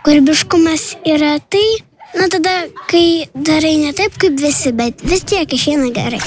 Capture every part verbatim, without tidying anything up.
Kūrybiškumas yra tai, nu tada, kai darai ne taip kaip visi, bet vis tiek išeina gerai.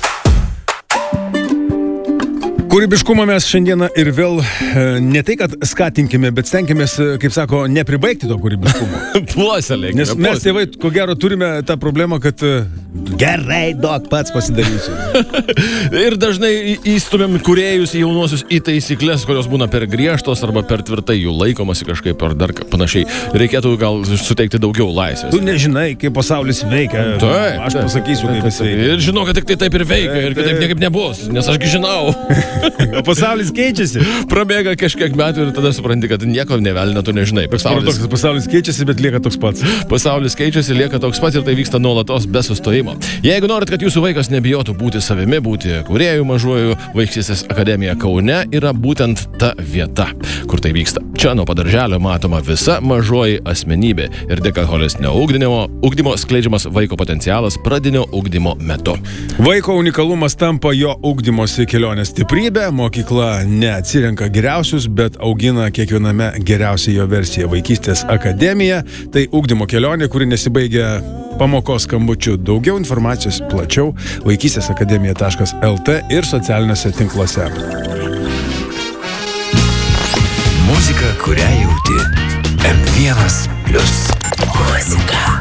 Kūrybiškumą mes šiandieną ir vėl ne tai, kad skatinkime, bet stenkimės, kaip sako, nepribaigti to kūrybiškumo. Puoselėkime. Nes mes tėvai, ko gero, turime tą problemą, kad gerai, duok, pats pasidarysiu. Ir dažnai įstumiam kūrėjus jaunuosius į taisyklės, kurios būna per griežtos arba per tvirtai jų laikomasi kažkaip ar dar panašiai. Reikėtų gal suteikti daugiau laisvės. Tu nežinai, kaip pasaulis veikia. Taip, aš pasakysiu, kaip jis veikia. Ir žinau, kad tik tai taip ir veikia, ir kad taip niekaip nebus, nes ašgi žinau. O pasaulis keičiasi. Prabėga kažkiek metų ir tada supranti, kad nieko nevelina, tu nežinai. Pasaulis, pasaulis keičiasi, bet lieka toks pats. Pasaulis keičiasi, lieka toks pats ir tai vyksta nuolatos be sustojimo. Jeigu norit, kad jūsų vaikas nebijotų būti savimi, būti kūrėjų mažuoju, Vaikystės akademija Kaune yra būtent ta vieta, kur tai vyksta. Čia nuo padarželio matoma visa mažoji asmenybė ir dėka holistinio ugdymo, ugdymo skleidžiamas vaiko potencialas pradinio ugdymo metu. Vaiko unikalumas tampa jo ugdymosi kelionės stiprybė. Mokykla neatsirenka geriausius, bet augina kiekviename geriausią jo versiją. Vaikystės akademija – tai ugdymo kelionė, kuri nesibaigia pamokos skambučiu. Daugiau informacijos plačiau vaikystės akademija taškas lt ir socialiniuose tinkluose. Muzika, kurią jauti. em vienas plius. Muzika.